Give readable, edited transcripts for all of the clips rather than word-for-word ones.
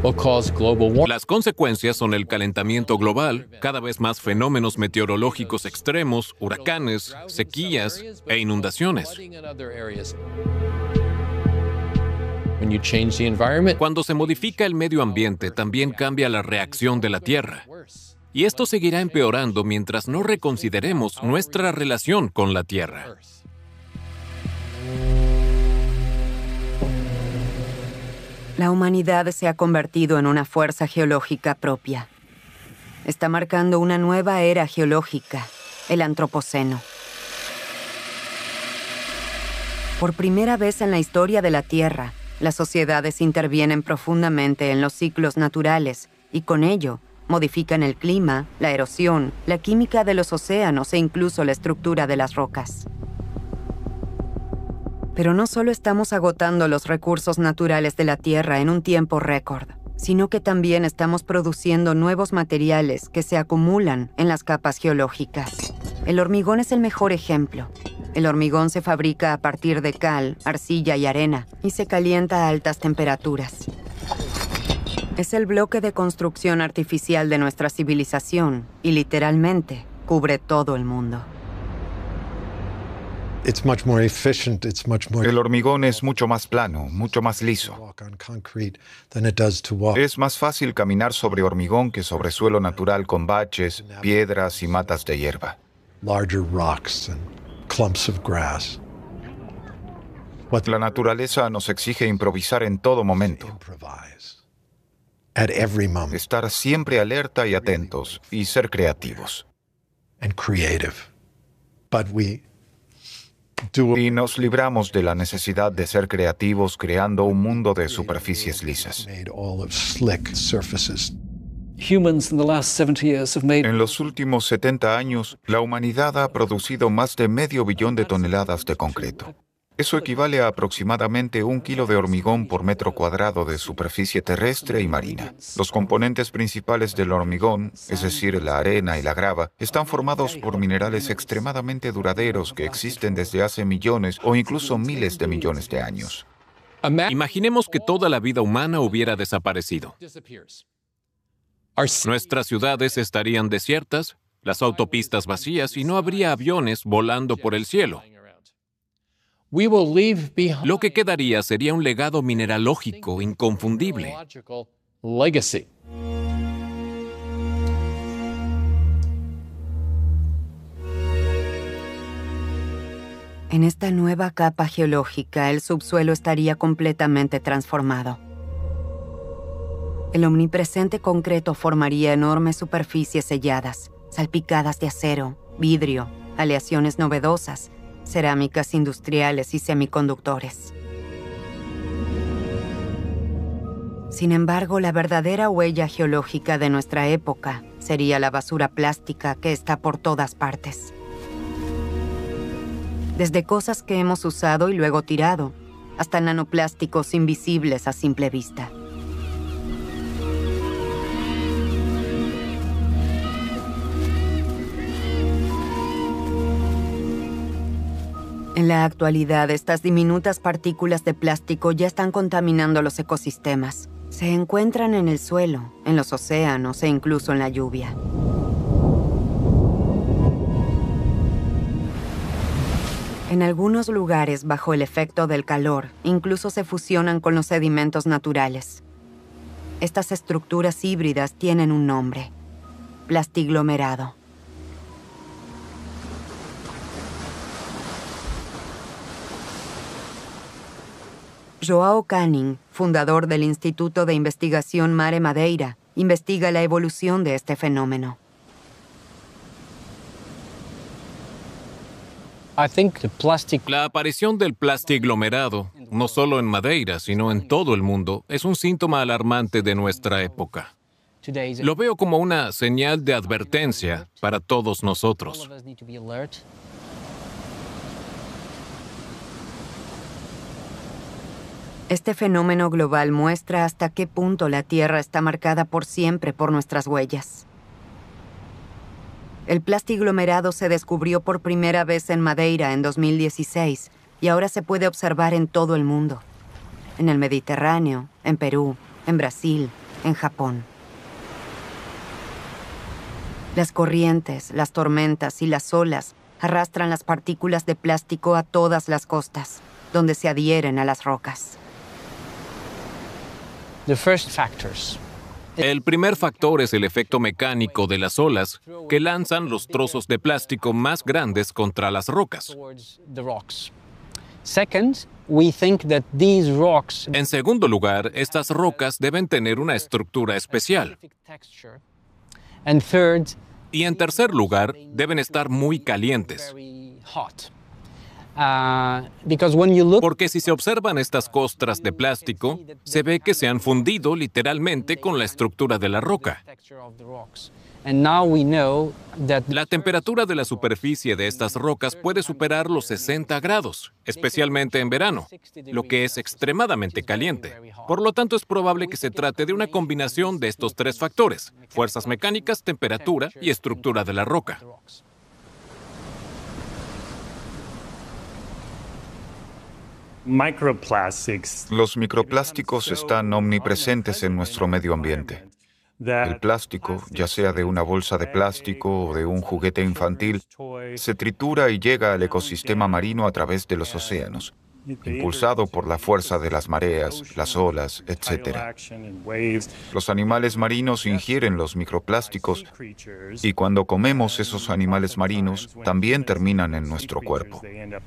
Las consecuencias son el calentamiento global, cada vez más fenómenos meteorológicos extremos, huracanes, sequías e inundaciones. Cuando se modifica el medio ambiente, también cambia la reacción de la Tierra. Y esto seguirá empeorando mientras no reconsideremos nuestra relación con la Tierra. La humanidad se ha convertido en una fuerza geológica propia. Está marcando una nueva era geológica, el Antropoceno. Por primera vez en la historia de la Tierra, las sociedades intervienen profundamente en los ciclos naturales y con ello modifican el clima, la erosión, la química de los océanos e incluso la estructura de las rocas. Pero no solo estamos agotando los recursos naturales de la Tierra en un tiempo récord, sino que también estamos produciendo nuevos materiales que se acumulan en las capas geológicas. El hormigón es el mejor ejemplo. El hormigón se fabrica a partir de cal, arcilla y arena y se calienta a altas temperaturas. Es el bloque de construcción artificial de nuestra civilización y literalmente cubre todo el mundo. El hormigón es mucho más plano, mucho más liso. Es más fácil caminar sobre hormigón que sobre suelo natural con baches, piedras y matas de hierba. La naturaleza nos exige improvisar en todo momento. Estar siempre alerta y atentos y ser creativos. Y nos libramos de la necesidad de ser creativos creando un mundo de superficies lisas. En los últimos 70 años, la humanidad ha producido más de 500 millones de toneladas de concreto. Eso equivale a aproximadamente 1 kilo de hormigón por metro cuadrado de superficie terrestre y marina. Los componentes principales del hormigón, es decir, la arena y la grava, están formados por minerales extremadamente duraderos que existen desde hace millones o incluso miles de millones de años. Imaginemos que toda la vida humana hubiera desaparecido. Nuestras ciudades estarían desiertas, las autopistas vacías y no habría aviones volando por el cielo. Lo que quedaría sería un legado mineralógico inconfundible. En esta nueva capa geológica, el subsuelo estaría completamente transformado. El omnipresente concreto formaría enormes superficies selladas, salpicadas de acero, vidrio, aleaciones novedosas, cerámicas industriales y semiconductores. Sin embargo, la verdadera huella geológica de nuestra época sería la basura plástica que está por todas partes. Desde cosas que hemos usado y luego tirado, hasta nanoplásticos invisibles a simple vista. En la actualidad, estas diminutas partículas de plástico ya están contaminando los ecosistemas. Se encuentran en el suelo, en los océanos e incluso en la lluvia. En algunos lugares, bajo el efecto del calor, incluso se fusionan con los sedimentos naturales. Estas estructuras híbridas tienen un nombre: plastiglomerado. João Canning, fundador del Instituto de Investigación Mare Madeira, investiga la evolución de este fenómeno. La aparición del plastiglomerado, no solo en Madeira, sino en todo el mundo, es un síntoma alarmante de nuestra época. Lo veo como una señal de advertencia para todos nosotros. Este fenómeno global muestra hasta qué punto la Tierra está marcada por siempre por nuestras huellas. El plastiglomerado se descubrió por primera vez en Madeira en 2016 y ahora se puede observar en todo el mundo. En el Mediterráneo, en Perú, en Brasil, en Japón. Las corrientes, las tormentas y las olas arrastran las partículas de plástico a todas las costas, donde se adhieren a las rocas. El primer factor es el efecto mecánico de las olas que lanzan los trozos de plástico más grandes contra las rocas. En segundo lugar, estas rocas deben tener una estructura especial. Y en tercer lugar, deben estar muy calientes. Porque si se observan estas costras de plástico, se ve que se han fundido literalmente con la estructura de la roca. La temperatura de la superficie de estas rocas puede superar los 60 grados, especialmente en verano, lo que es extremadamente caliente. Por lo tanto, es probable que se trate de una combinación de estos tres factores: fuerzas mecánicas, temperatura y estructura de la roca. Los microplásticos están omnipresentes en nuestro medio ambiente. El plástico, ya sea de una bolsa de plástico o de un juguete infantil, se tritura y llega al ecosistema marino a través de los océanos, impulsado por la fuerza de las mareas, las olas, etc. Los animales marinos ingieren los microplásticos y cuando comemos esos animales marinos, también terminan en nuestro cuerpo.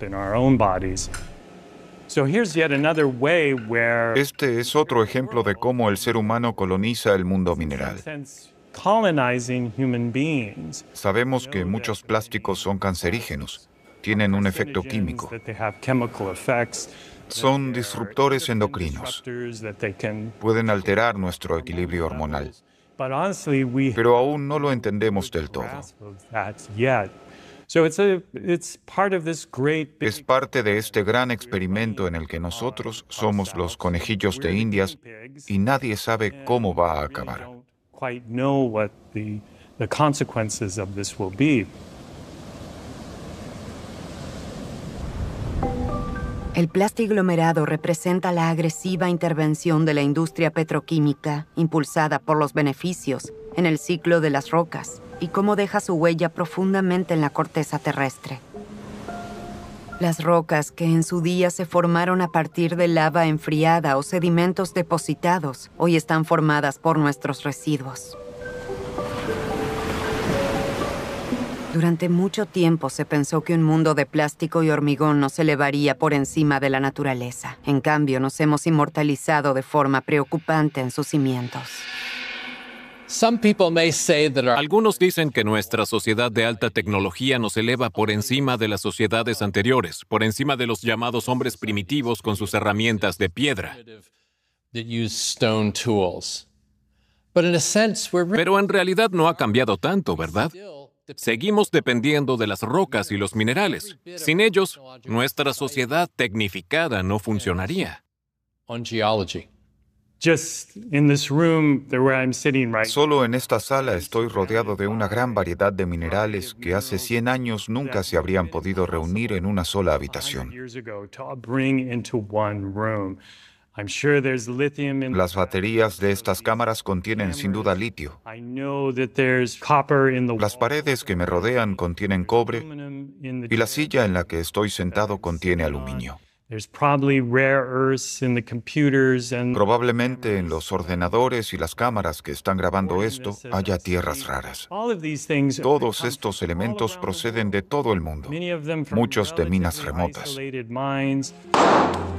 Este es otro ejemplo de cómo el ser humano coloniza el mundo mineral. Sabemos que muchos plásticos son cancerígenos, tienen un efecto químico. Son disruptores endocrinos. Pueden alterar nuestro equilibrio hormonal. Pero aún no lo entendemos del todo. Es parte de este gran experimento en el que nosotros somos los conejillos de Indias y nadie sabe cómo va a acabar. El plastiglomerado representa la agresiva intervención de la industria petroquímica impulsada por los beneficios en el ciclo de las rocas y cómo deja su huella profundamente en la corteza terrestre. Las rocas que en su día se formaron a partir de lava enfriada o sedimentos depositados, hoy están formadas por nuestros residuos. Durante mucho tiempo se pensó que un mundo de plástico y hormigón nos elevaría por encima de la naturaleza. En cambio, nos hemos inmortalizado de forma preocupante en sus cimientos. Algunos dicen que nuestra sociedad de alta tecnología nos eleva por encima de las sociedades anteriores, por encima de los llamados hombres primitivos con sus herramientas de piedra. Pero en realidad no ha cambiado tanto, ¿verdad? Seguimos dependiendo de las rocas y los minerales. Sin ellos, nuestra sociedad tecnificada no funcionaría. Solo en esta sala estoy rodeado de una gran variedad de minerales que hace 100 años nunca se habrían podido reunir en una sola habitación. Las baterías de estas cámaras contienen sin duda litio. Las paredes que me rodean contienen cobre y la silla en la que estoy sentado contiene aluminio. Probablemente en los ordenadores y las cámaras que están grabando esto haya tierras raras. Todos estos elementos proceden de todo el mundo, muchos de minas remotas.